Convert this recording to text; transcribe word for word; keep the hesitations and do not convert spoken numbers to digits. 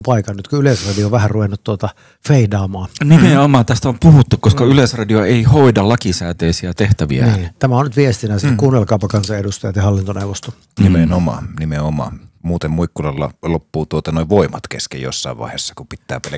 paikan nyt, kun Yleisradio on vähän ruvennut tuota feidaamaan. Nimenomaan tästä on puhuttu, koska mm. Yleisradio ei hoida lakisääteisiä tehtäviä. Niin. Tämä on nyt viestinä, mm. kuunnelkaapa kansanedustajat ja hallintoneuvosto. Nimenomaan, nimenomaan. Muuten Muikkulalla loppuu tuota noin voimat kesken jossain vaiheessa, kun pitää pelkästään